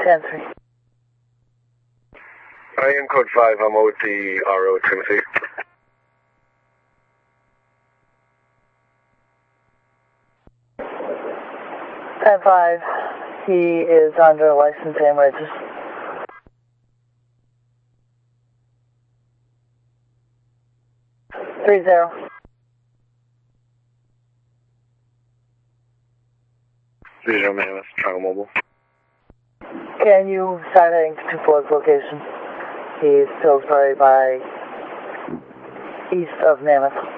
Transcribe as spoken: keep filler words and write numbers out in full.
ten three. I am code five, I'm with the R O Timothy. ten five, he is under license and registered. Three zero. Three zero Mammoth, Triangle Mobile. Can you start heading to two four's location? He's Pillsbury by east of Mammoth.